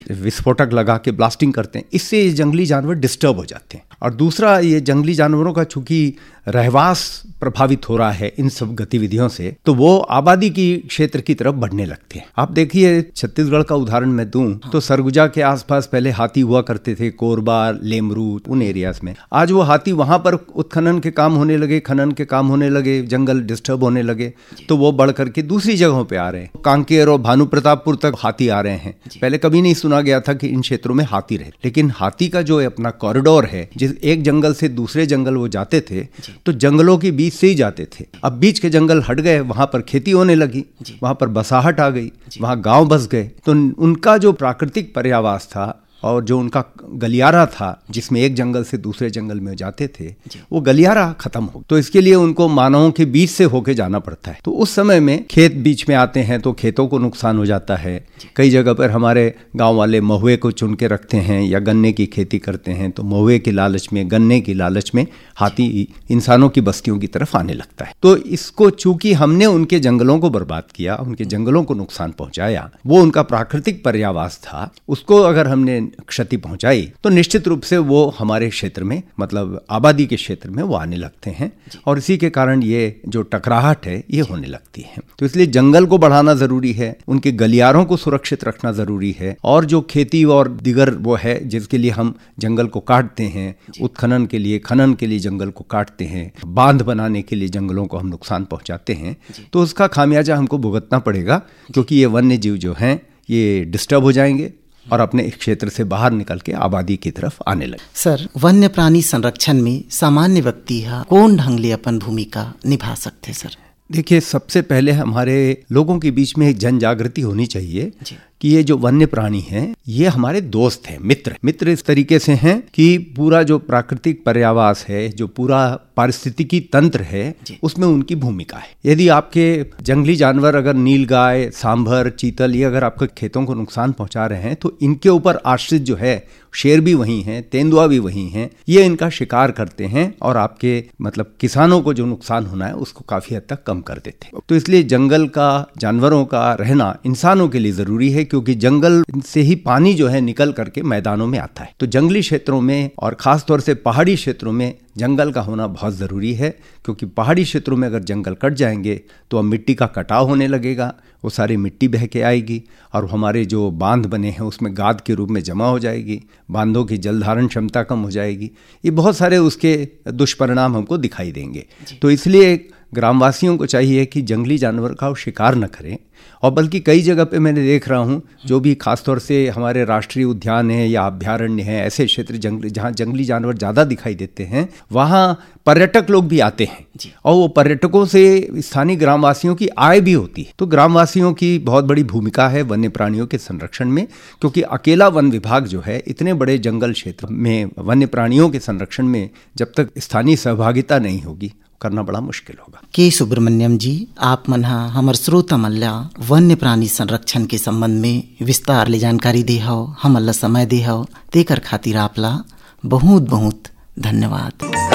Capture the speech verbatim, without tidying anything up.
विस्फोटक लगा के ब्लास्टिंग करते हैं, इससे ये जंगली जानवर डिस्टर्ब हो जाते हैं। और दूसरा, ये जंगली जानवरों का चूंकि रहवास प्रभावित हो रहा है इन सब गतिविधियों से, तो वो आबादी की क्षेत्र की तरफ बढ़ने लगते हैं। आप देखिए, छत्तीसगढ़ का उदाहरण मैं दूं तो सरगुजा के आसपास पहले हाथी हुआ करते थे, कोरबा, लेमरू, उन एरियाज में। आज वो हाथी वहां पर उत्खनन के काम होने लगे, खनन के काम होने लगे, जंगल डिस्टर्ब होने लगे, तो वो बढ़ करके दूसरी जगहों पे आ रहे हैं। कांकेर और भानु प्रतापपुर तक हाथी आ रहे हैं। पहले कभी नहीं सुना गया था कि इन क्षेत्रों में हाथी रहे, लेकिन हाथी का जो अपना कॉरिडोर है, जिस एक जंगल से दूसरे जंगल वो जाते थे तो जंगलों के बीच से ही जाते थे। अब बीच के जंगल हट गए, वहां पर खेती होने लगी, वहां पर बसाहट आ गई, वहां गांव बस गए, तो उनका जो प्राकृतिक पर्यावास था और जो उनका गलियारा था जिसमें एक जंगल से दूसरे जंगल में जाते थे, वो गलियारा खत्म हो, तो इसके लिए उनको मानवों के बीच से होके जाना पड़ता है। तो उस समय में खेत बीच में आते हैं तो खेतों को नुकसान हो जाता है। कई जगह पर हमारे गांव वाले महुए को चुन के रखते हैं या गन्ने की खेती करते हैं, तो महुए की लालच में, गन्ने की लालच में हाथी इंसानों की बस्तियों की तरफ आने लगता है। तो इसको चूंकि हमने उनके जंगलों को बर्बाद किया, उनके जंगलों को नुकसान पहुंचाया, वो उनका प्राकृतिक पर्यावास था, उसको अगर हमने क्षति पहुंचाई तो निश्चित रूप से वो हमारे क्षेत्र में, मतलब आबादी के क्षेत्र में वो आने लगते हैं, और इसी के कारण ये जो टकराहट है ये होने लगती है। तो इसलिए जंगल को बढ़ाना जरूरी है, उनके गलियारों को सुरक्षित रखना जरूरी है, और जो खेती और दिगर वो है जिसके लिए हम जंगल को काटते हैं, उत्खनन के लिए, खनन के लिए जंगल को काटते हैं, बांध बनाने के लिए जंगलों को हम नुकसान पहुंचाते हैं, तो उसका खामियाजा हमको भुगतना पड़ेगा, क्योंकि ये वन्य जीव जो हैं ये डिस्टर्ब हो जाएंगे और अपने इस क्षेत्र से बाहर निकल के आबादी की तरफ आने लगे। सर, वन्य प्राणी संरक्षण में सामान्य व्यक्ति कौन ढंग ले अपन भूमिका निभा सकते सर? देखिए, सबसे पहले हमारे लोगों के बीच में एक जन जागृति होनी चाहिए कि ये जो वन्य प्राणी हैं ये हमारे दोस्त हैं, मित्र मित्र इस तरीके से हैं कि पूरा जो प्राकृतिक पर्यावास है, जो पूरा पारिस्थितिकी तंत्र है, उसमें उनकी भूमिका है। यदि आपके जंगली जानवर अगर नीलगाय, सांभर, चीतल, ये अगर आपके खेतों को नुकसान पहुंचा रहे हैं तो इनके ऊपर आश्रित जो है शेर भी वही हैं, तेंदुआ भी वही हैं, ये इनका शिकार करते हैं और आपके मतलब किसानों को जो नुकसान होना है उसको काफी हद तक कम कर देते हैं। तो इसलिए जंगल का, जानवरों का रहना इंसानों के लिए जरूरी है, क्योंकि जंगल से ही पानी जो है निकल करके मैदानों में आता है। तो जंगली क्षेत्रों में और खासतौर से पहाड़ी क्षेत्रों में जंगल का होना बहुत ज़रूरी है, क्योंकि पहाड़ी क्षेत्रों में अगर जंगल कट जाएंगे तो अब मिट्टी का कटाव होने लगेगा, वो सारी मिट्टी बह के आएगी और हमारे जो बांध बने हैं उसमें गाद के रूप में जमा हो जाएगी, बांधों की जल धारण क्षमता कम हो जाएगी, ये बहुत सारे उसके दुष्परिणाम हमको दिखाई देंगे। तो इसलिए ग्रामवासियों को चाहिए कि जंगली जानवर का शिकार न करें, और बल्कि कई जगह पे मैंने देख रहा हूँ जो भी खासतौर से हमारे राष्ट्रीय उद्यान है या अभ्यारण्य है, ऐसे क्षेत्र जंगली जहाँ जंगली जानवर ज़्यादा दिखाई देते हैं, वहाँ पर्यटक लोग भी आते हैं और वो पर्यटकों से स्थानीय ग्रामवासियों की आय भी होती है। तो ग्रामवासियों की बहुत बड़ी भूमिका है वन्य प्राणियों के संरक्षण में, क्योंकि अकेला वन विभाग जो है इतने बड़े जंगल क्षेत्र में वन्य प्राणियों के संरक्षण में जब तक स्थानीय सहभागिता नहीं होगी करना बड़ा मुश्किल होगा। के सुब्रमण्यम जी, आप मनहा हमर श्रोता मल्ला वन्य प्राणी संरक्षण के संबंध में विस्तार ले जानकारी दे हो, हम अल्लाह समय दे हो, तेकर खातिर आपला बहुत बहुत धन्यवाद।